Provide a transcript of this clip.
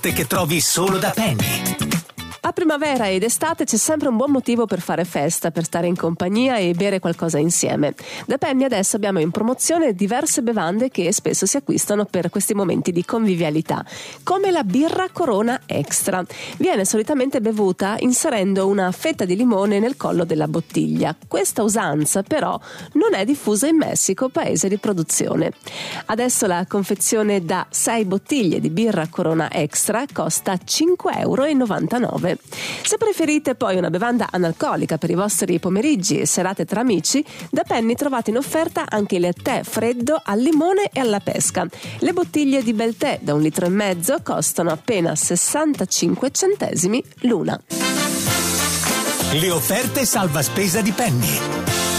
che trovi solo da Penny. A primavera ed estate c'è sempre un buon motivo per fare festa, per stare in compagnia e bere qualcosa insieme. Da Penny adesso abbiamo in promozione diverse bevande che spesso si acquistano per questi momenti di convivialità, come la birra Corona Extra. Viene solitamente bevuta inserendo una fetta di limone nel collo della bottiglia. Questa usanza però non è diffusa in Messico, paese di produzione. Adesso la confezione da 6 bottiglie di birra Corona Extra costa €5,99. Se preferite poi una bevanda analcolica per i vostri pomeriggi e serate tra amici, da Penny trovate in offerta anche il tè freddo al limone e alla pesca. Le bottiglie di bel tè da 1,5 litri costano appena 65 centesimi l'una. Le offerte salva spesa di Penny.